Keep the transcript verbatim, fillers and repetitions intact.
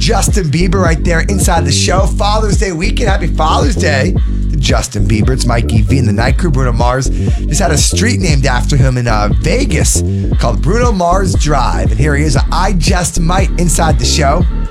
Justin Bieber right there inside the show. Father's Day weekend. Happy Father's Day to Justin Bieber. It's Mikey V and the Night Crew. Bruno Mars just had a street named after him in uh, Vegas called Bruno Mars Drive. And here he is, I Just Might inside the show.